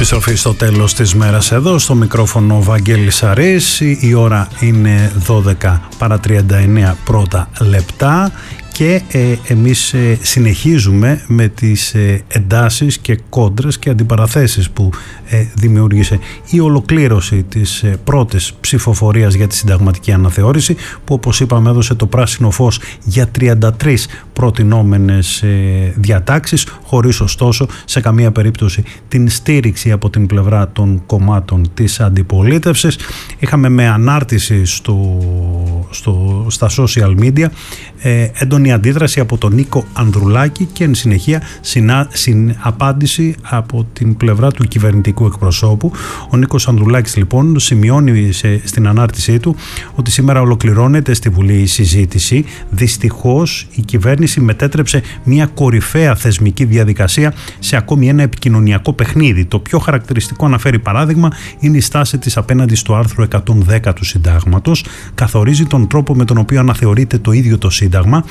Επιστροφή στο τέλος της μέρας εδώ, στο μικρόφωνο Βαγγέλης Σαρής. Η ώρα είναι 12 παρά 39 πρώτα λεπτά και εμείς συνεχίζουμε με τις εντάσεις και κόντρες και αντιπαραθέσεις που δημιούργησε η ολοκλήρωση της πρώτης ψηφοφορίας για τη συνταγματική αναθεώρηση, που όπως είπαμε έδωσε το πράσινο φως για 33 προτινόμενες διατάξεις, χωρίς ωστόσο σε καμία περίπτωση την στήριξη από την πλευρά των κομμάτων της αντιπολίτευσης. Είχαμε με ανάρτηση στα social media έντονη αντίδραση από τον Νίκο Ανδρουλάκη και εν συνεχεία απάντηση από την πλευρά του κυβερνητικού εκπροσώπου. Ο Νίκος Ανδρουλάκης λοιπόν σημειώνει στην ανάρτησή του ότι σήμερα ολοκληρώνεται στη Βουλή η συζήτηση. Δυστυχώς η κυβέρνηση μετέτρεψε μια κορυφαία θεσμική διαδικασία σε ακόμη ένα επικοινωνιακό παιχνίδι. Το πιο χαρακτηριστικό, αναφέρει παράδειγμα, είναι η στάση της απέναντι στο άρθρο 110 του Συντάγματος. Καθορίζει τον τρόπο με τον οποίο αναθεωρείται το ίδιο το Σύνταγμα.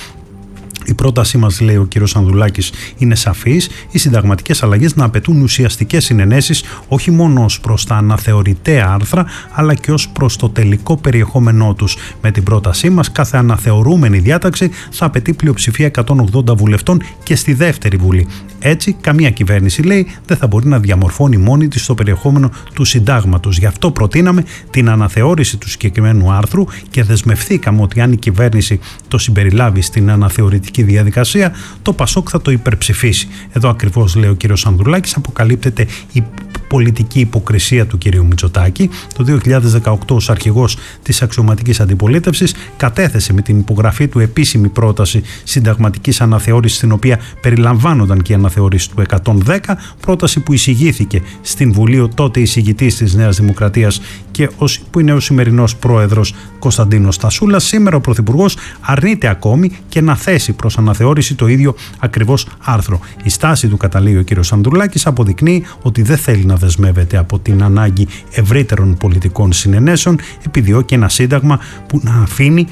Η πρότασή μας, λέει ο κύριος Ανδρουλάκης, είναι σαφής. Οι συνταγματικές αλλαγές να απαιτούν ουσιαστικές συνενέσεις όχι μόνο ως προς τα αναθεωρητέα άρθρα, αλλά και ως προς το τελικό περιεχόμενό τους. Με την πρότασή μας, κάθε αναθεωρούμενη διάταξη θα απαιτεί πλειοψηφία 180 βουλευτών και στη δεύτερη Βουλή. Έτσι, καμία κυβέρνηση, λέει, δεν θα μπορεί να διαμορφώνει μόνη της το περιεχόμενο του Συντάγματος. Γι' αυτό προτείναμε την αναθεώρηση του συγκεκριμένου άρθρου και δεσμευθήκαμε ότι αν η κυβέρνηση το συμπεριλάβει στην αναθεωρητική διαδικασία, το ΠΑΣΟΚ θα το υπερψηφίσει. Εδώ ακριβώς, λέει ο κύριος Ανδρουλάκης, αποκαλύπτεται η πολιτική υποκρισία του κυρίου Μητσοτάκη. Το 2018 ως αρχηγός της αξιωματικής αντιπολίτευσης κατέθεσε με την υπογραφή του επίσημη πρόταση συνταγματικής αναθεώρησης, στην οποία περιλαμβάνονταν και η αναθεώρηση του 110, πρόταση που εισηγήθηκε στην Βουλή ο τότε εισηγητής της Νέας Δημοκρατίας και που είναι ο σημερινός πρόεδρος Κωνσταντίνος Στασούλας. Σήμερα ο Πρωθυπουργός αρνείται ακόμη και να θέσει προς αναθεώρηση το ίδιο ακριβώς άρθρο. Η στάση του, καταλήγει ο κύριος Ανδρουλάκης, αποδεικνύει ότι δεν θέλει να δεσμεύεται από την ανάγκη ευρύτερων πολιτικών συνενέσεων, επιδιώκει ένα σύνταγμα που να αφήνει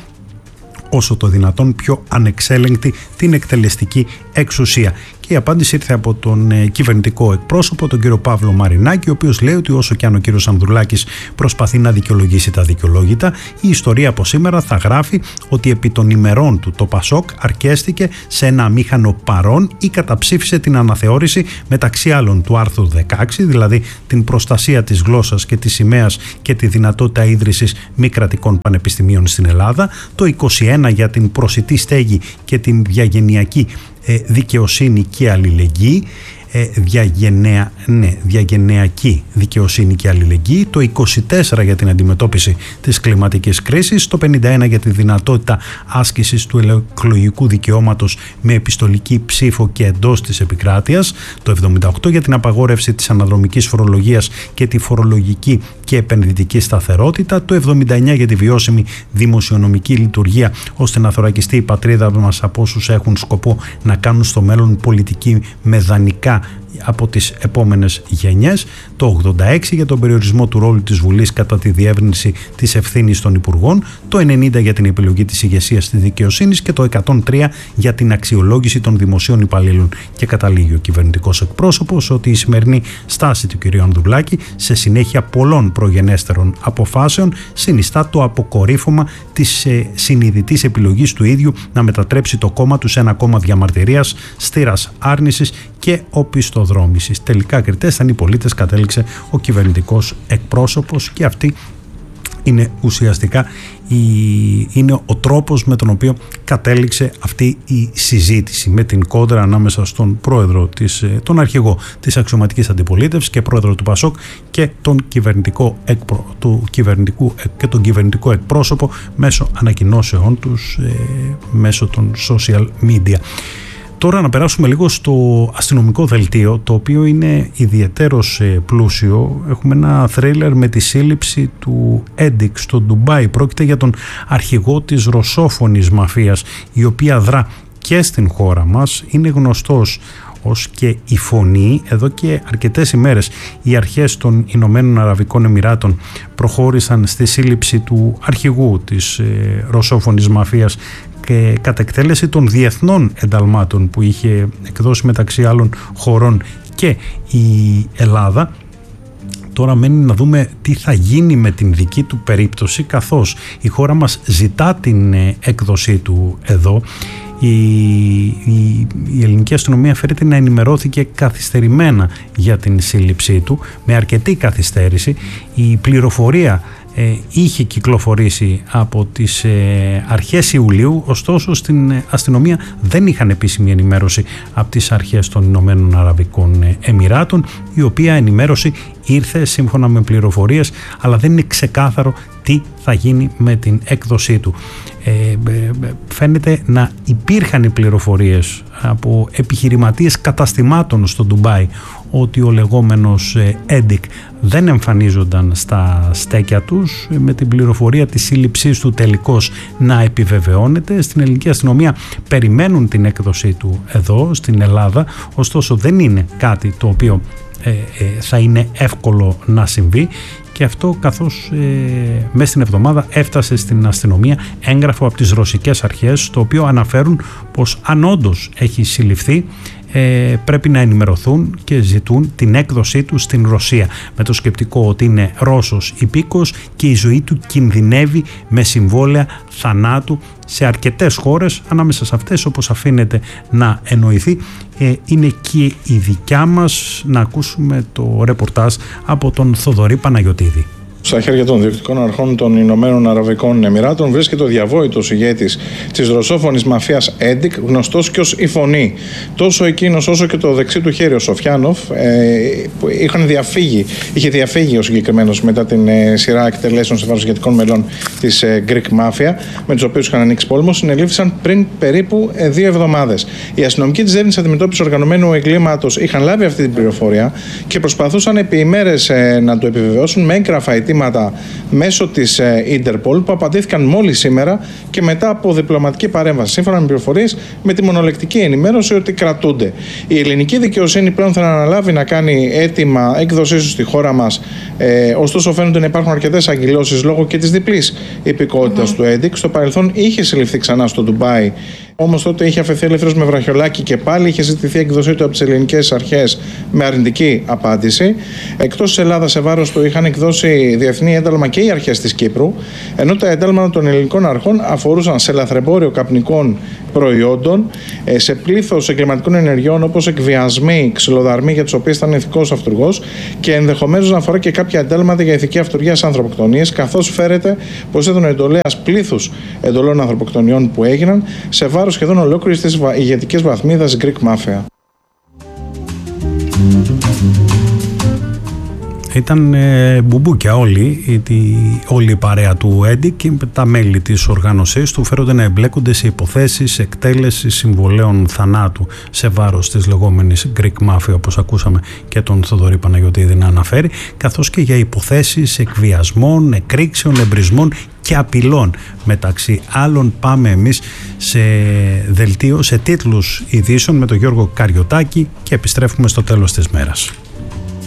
όσο το δυνατόν πιο ανεξέλεγκτη την εκτελεστική εξουσία. Και η απάντηση ήρθε από τον κυβερνητικό εκπρόσωπο, τον κύριο Παύλο Μαρινάκη, ο οποίος λέει ότι όσο και αν ο κύριος Ανδρουλάκης προσπαθεί να δικαιολογήσει τα δικαιολόγητα, η ιστορία από σήμερα θα γράφει ότι επί των ημερών του το ΠΑΣΟΚ αρκέστηκε σε ένα αμήχανο παρόν ή καταψήφισε την αναθεώρηση μεταξύ άλλων του άρθρου 16, δηλαδή την προστασία της γλώσσας και της σημαίας και τη δυνατότητα ίδρυσης μη κρατικών πανεπιστημίων στην Ελλάδα, το 21 για την προσιτή στέγη και την διαγενειακή δικαιοσύνη και αλληλεγγύη, διαγενειακή δικαιοσύνη και αλληλεγγύη, το 24 για την αντιμετώπιση της κλιματικής κρίσης, το 51 για τη δυνατότητα άσκησης του εκλογικού δικαιώματος με επιστολική ψήφο και εντός της επικράτειας, το 78 για την απαγόρευση της αναδρομικής φορολογίας και τη φορολογική και επενδυτική σταθερότητα, το 79 για τη βιώσιμη δημοσιονομική λειτουργία ώστε να θωρακιστεί η πατρίδα μας από όσους έχουν σκοπό να κάνουν στο μέλλον πολιτική με δανεικά από τις επόμενες γενιές, το 86 για τον περιορισμό του ρόλου της Βουλής κατά τη διεύρυνση της ευθύνης των Υπουργών, το 90 για την επιλογή της ηγεσίας της δικαιοσύνης και το 103 για την αξιολόγηση των δημοσίων υπαλλήλων. Και καταλήγει ο κυβερνητικός εκπρόσωπος ότι η σημερινή στάση του κ. Ανδρουλάκη, σε συνέχεια πολλών προγενέστερων αποφάσεων, συνιστά το αποκορύφωμα της συνειδητής επιλογής του ίδιου να μετατρέψει το κόμμα του σε ένα κόμμα διαμαρτυρίας, στήρας άρνησης και οπισθοδρόμησης. Τελικά κριτές ήταν οι πολίτες, κατέληξε ο κυβερνητικός εκπρόσωπος, και αυτή είναι ουσιαστικά είναι ο τρόπος με τον οποίο κατέληξε αυτή η συζήτηση, με την κόντρα ανάμεσα στον πρόεδρο τον αρχηγό της αξιωματικής αντιπολίτευσης και πρόεδρο του ΠΑΣΟΚ και τον κυβερνητικό εκπρόσωπο μέσω ανακοινώσεών τους μέσω των social media. Τώρα να περάσουμε λίγο στο αστυνομικό δελτίο, το οποίο είναι ιδιαιτέρως πλούσιο. Έχουμε ένα θρίλερ με τη σύλληψη του Έντικ στο Ντουμπάι. Πρόκειται για τον αρχηγό της ρωσόφωνης μαφίας, η οποία δρά και στην χώρα μας. Είναι γνωστός ως και η Φωνή. Εδώ και αρκετές ημέρες οι αρχές των Ηνωμένων Αραβικών Εμιράτων προχώρησαν στη σύλληψη του αρχηγού της ρωσόφωνης μαφίας και κατ' εκτέλεση των διεθνών ενταλμάτων που είχε εκδώσει μεταξύ άλλων χωρών και η Ελλάδα. Τώρα μένει να δούμε τι θα γίνει με την δική του περίπτωση, καθώς η χώρα μας ζητά την έκδοσή του εδώ. Η ελληνική αστυνομία φέρεται να ενημερώθηκε καθυστερημένα για την σύλληψή του, με αρκετή καθυστέρηση. Η πληροφορία είχε κυκλοφορήσει από τις αρχές Ιουλίου, ωστόσο στην αστυνομία δεν είχαν επίσημη ενημέρωση από τις αρχές των Ηνωμένων Αραβικών Εμιράτων, η οποία ενημέρωση ήρθε σύμφωνα με πληροφορίες, αλλά δεν είναι ξεκάθαρο τι θα γίνει με την έκδοσή του. Φαίνεται να υπήρχαν οι πληροφορίες από επιχειρηματίες καταστημάτων στο Ντουμπάι ότι ο λεγόμενος Έντικ δεν εμφανίζονταν στα στέκια τους, με την πληροφορία της σύλληψής του τελικώς να επιβεβαιώνεται. Στην ελληνική αστυνομία περιμένουν την έκδοσή του εδώ στην Ελλάδα, ωστόσο δεν είναι κάτι το οποίο θα είναι εύκολο να συμβεί, και αυτό καθώς μέσα στην εβδομάδα έφτασε στην αστυνομία έγγραφο από τις ρωσικές αρχές, το οποίο αναφέρουν πως αν όντως έχει συλληφθεί πρέπει να ενημερωθούν και ζητούν την έκδοσή του στην Ρωσία, με το σκεπτικό ότι είναι Ρώσος υπήκοος και η ζωή του κινδυνεύει με συμβόλαια θανάτου σε αρκετές χώρες, ανάμεσα σε αυτές, όπως αφήνεται να εννοηθεί, είναι και η δικιά μας. Να ακούσουμε το ρεπορτάζ από τον Θοδωρή Παναγιωτίδη. Στα χέρια των διοικητικών αρχών των Ηνωμένων Αραβικών Εμιράτων βρίσκεται ο διαβόητος ηγέτης της ρωσόφωνης μαφίας Έντικ, γνωστός και ως η Φωνή. Τόσο εκείνος όσο και το δεξί του χέρι, ο Σοφιάνοφ, είχε διαφύγει ο συγκεκριμένος μετά την σειρά εκτελέσεων σε βάρος ηγετικών μελών της Greek Mafia, με τους οποίους είχαν ανοίξει πόλεμο, συνελήφθησαν πριν περίπου 2 εβδομάδες. Οι αστυνομικοί της Διεύθυνσης Αντιμετώπισης Οργανωμένου Εγκλήματος είχαν λάβει αυτή την πληροφορία και προσπαθούσαν επί ημέρες να το επιβεβαιώσουν με έγγραφα μέσω της Interpol, που απαντήθηκαν μόλις σήμερα και μετά από διπλωματική παρέμβαση, σύμφωνα με πληροφορίες, με τη μονολεκτική ενημέρωση ότι κρατούνται. Η ελληνική δικαιοσύνη πλέον θα αναλάβει να κάνει αίτημα έκδοσής του στη χώρα μας, ωστόσο φαίνονται να υπάρχουν αρκετές αγκυλώσεις λόγω και της διπλής υπηκότητας του Έντικ. Στο παρελθόν είχε συλληφθεί ξανά στο Ντουμπάι, όμως τότε είχε αφαιθεί ελεύθερος με βραχιολάκι και πάλι είχε ζητηθεί εκδοσή του από τις ελληνικές αρχές με αρνητική απάντηση. Εκτός της Ελλάδας, σε βάρος του είχαν εκδώσει διεθνή ένταλμα και οι αρχές της Κύπρου, ενώ τα ένταλματα των ελληνικών αρχών αφορούσαν σε λαθρεμπόριο καπνικών προϊόντων, σε πλήθος εγκληματικών ενεργειών όπως εκβιασμοί, ξυλοδαρμοί για τους οποίους ήταν ηθικός αυτουργός, και ενδεχομένως να αφορά και κάποια εντάλματα για ηθική αυτουργία σε ανθρωποκτονίες, καθώς φέρεται πως ήταν εντολέας πλήθους εντολών ανθρωποκτονιών που έγιναν σε βάρος σχεδόν ολόκληρης της ηγετικής βαθμίδας Greek Mafia. Ήταν μπουμπούκια όλη η παρέα του Έντικ, και τα μέλη της οργάνωσής του φέρονται να εμπλέκονται σε υποθέσεις εκτέλεσης συμβολέων θανάτου σε βάρος της λεγόμενης Greek Mafia, όπως ακούσαμε και τον Θοδωρή Παναγιωτίδη να αναφέρει, καθώς και για υποθέσεις εκβιασμών, εκρήξεων, εμπρισμών και απειλών. Μεταξύ άλλων, πάμε εμείς σε τίτλους ειδήσεων με τον Γιώργο Καριωτάκη και επιστρέφουμε στο τέλος της μέρας.